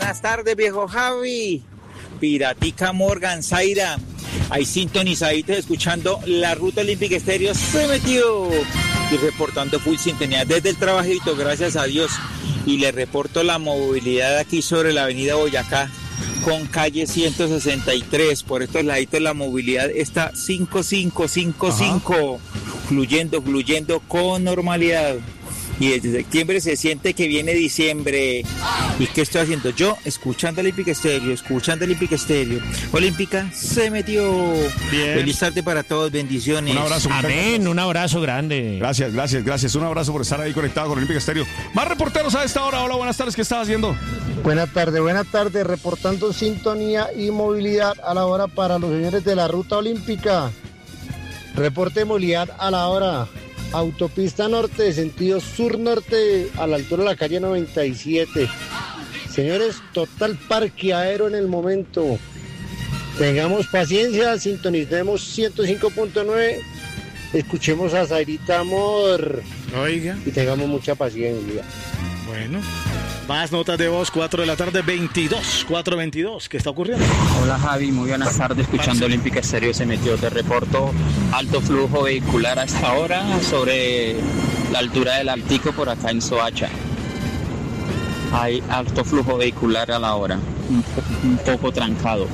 buenas tardes, viejo Javi. Piratica Morgan, Zaira. Ahí sintonizaditos escuchando la Ruta Olímpica Estéreo se metió. Y reportando full sintonía desde el trabajito, gracias a Dios. Y le reporto la movilidad aquí sobre la avenida Boyacá con calle 163. Por estos laditos la movilidad está 5555, fluyendo con normalidad. Y desde septiembre se siente que viene diciembre. ¿Y qué estoy haciendo? Yo escuchando Olímpica Estéreo. Olímpica se metió. Bien. Feliz tarde para todos, bendiciones. Un abrazo. Amén, un abrazo grande. Gracias. Un abrazo por estar ahí conectado con Olímpica Estéreo. Más reporteros a esta hora. Hola, buenas tardes. ¿Qué estás haciendo? Buenas tardes. Reportando sintonía y movilidad a la hora para los señores de la Ruta Olímpica. Reporte de movilidad a la hora. Autopista norte, sentido sur-norte, a la altura de la calle 97. Señores, total parqueadero en el momento. Tengamos paciencia, sintonicemos 105.9, escuchemos a Zairita Amor. Oiga. Y tengamos mucha paciencia. Bueno. Más notas de voz, 4 de la tarde, 4:22. ¿Qué está ocurriendo? Hola Javi, muy buenas tardes. Escuchando Olímpica Estéreo se metió. Te reporto alto flujo vehicular a esta hora sobre la altura del Altico por acá en Soacha. Hay alto flujo vehicular a la hora, un poco trancado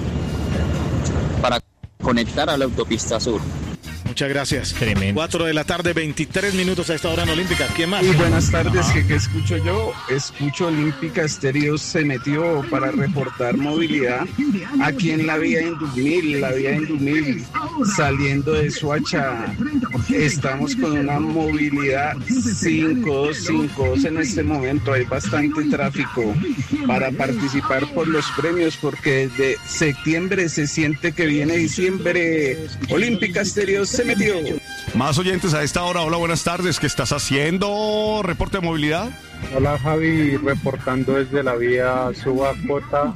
para conectar a la autopista sur. Muchas gracias. Tremendo. 4 de la tarde, 23 minutos a esta hora en Olímpica. ¿Quién más? Y buenas tardes, ¿qué escucho yo? Escucho Olímpica Estéreo se metió para reportar movilidad aquí en la vía Indumil, saliendo de Soacha. Estamos con una movilidad 5252 en este momento. Hay bastante tráfico para participar por los premios porque desde septiembre se siente que viene diciembre. Olímpica Estéreo se metió. Más oyentes a esta hora. Hola, buenas tardes. ¿Qué estás haciendo? ¿Reporte de movilidad? Hola Javi, reportando desde la vía Subacota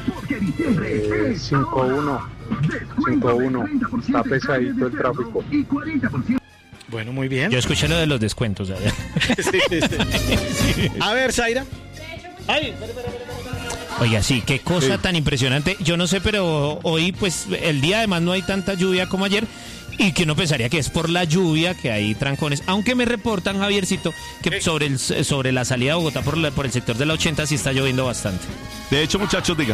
51. Está pesadito el tráfico. Bueno, muy bien. Yo escuché lo de los descuentos. Sí. A ver, Zaira. Ay, Oiga, sí, qué cosa tan impresionante. Yo no sé, pero hoy, pues, el día además no hay tanta lluvia como ayer. Y que uno pensaría que es por la lluvia que hay trancones. Aunque me reportan, Javiercito, que sobre la salida de Bogotá por el sector de la 80 sí está lloviendo bastante. De hecho, muchachos, diga.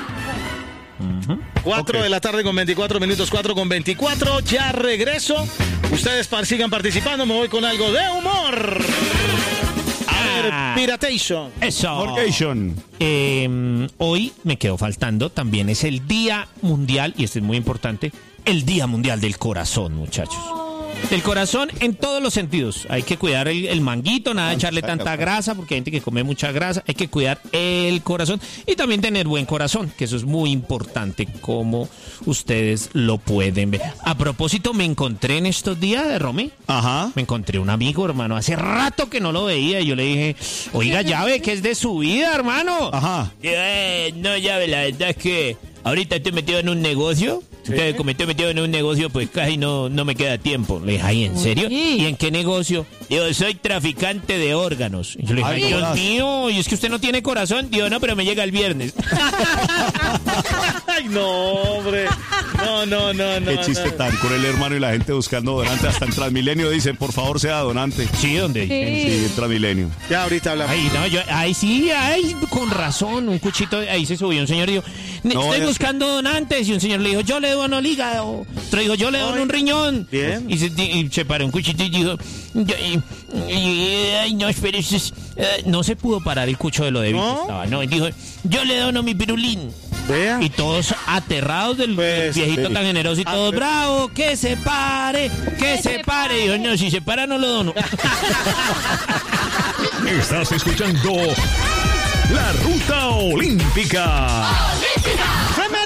4 de la tarde con 24 minutos, 4:24. Ya regreso. Ustedes sigan participando. Me voy con algo de humor. A ver, Piratation. Eso. Hoy me quedó faltando. También es el Día Mundial, y este es muy importante, el Día Mundial del Corazón, muchachos. Del corazón en todos los sentidos. Hay que cuidar el manguito, nada de echarle tanta grasa, porque hay gente que come mucha grasa. Hay que cuidar el corazón y también tener buen corazón, que eso es muy importante, como ustedes lo pueden ver. A propósito, me encontré en estos días, Romy. Ajá. Me encontré un amigo, hermano. Hace rato que no lo veía y yo le dije, oiga, Llave, ¿qué es de su vida, hermano? Ajá. No, Llave, la verdad es que ahorita estoy metido en un negocio. Entonces, como estoy metido en un negocio, pues casi no me queda tiempo. Le dije, ay, ¿en serio? ¿Y en qué negocio? Digo, soy traficante de órganos. Y yo le dije, ay, Dios mío, ¿y es que usted no tiene corazón? Digo, no, pero me llega el viernes. Ay, no, hombre. No. Qué chiste tan cruel, hermano, y la gente buscando donante. Hasta en Transmilenio dicen, por favor, sea donante. Sí, ¿dónde? Sí, en Transmilenio. Ya ahorita hablamos. Ay, con razón, un cuchito, ahí se subió un señor y dijo, estoy buscando donantes. Y un señor le dijo, yo le dono el hígado. Otro dijo, yo le dono un riñón. Bien. Y se paró un cuchito y dijo, ay, no, espere, no se pudo parar el cucho de lo débil que estaba, ¿no? Y dijo, yo le dono mi pirulín. Vea. Y todos aterrados del viejito tan generoso y todos, bravo, que se pare. Y dijo, no, si se para no lo dono. Estás escuchando La Ruta Olímpica.